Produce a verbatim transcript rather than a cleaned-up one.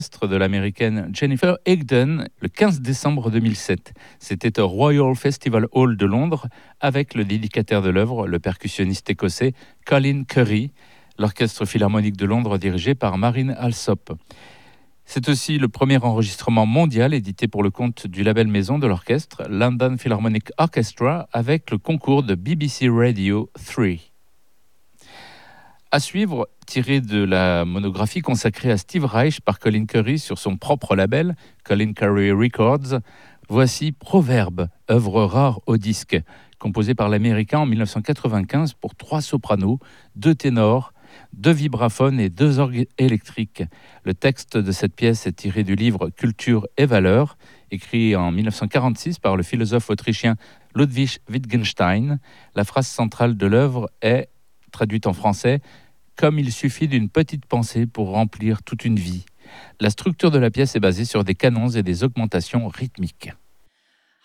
de l'américaine Jennifer Higdon le quinze décembre deux mille sept. C'était au Royal Festival Hall de Londres avec le dédicataire de l'œuvre, le percussionniste écossais Colin Currie, l'Orchestre Philharmonique de Londres dirigé par Maryn Alsop. C'est aussi le premier enregistrement mondial édité pour le compte du label maison de l'orchestre, London Philharmonic Orchestra, avec le concours de B B C Radio trois. À suivre, tiré de la monographie consacrée à Steve Reich par Colin Currie sur son propre label, Colin Currie Records, voici Proverbe, œuvre rare au disque, composée par l'Américain en dix-neuf cent quatre-vingt-quinze pour trois sopranos, deux ténors, deux vibraphones et deux orgues électriques. Le texte de cette pièce est tiré du livre Culture et valeurs, écrit en dix-neuf cent quarante-six par le philosophe autrichien Ludwig Wittgenstein. La phrase centrale de l'œuvre est, traduite en français, « Comme il suffit d'une petite pensée pour remplir toute une vie ». La structure de la pièce est basée sur des canons et des augmentations rythmiques.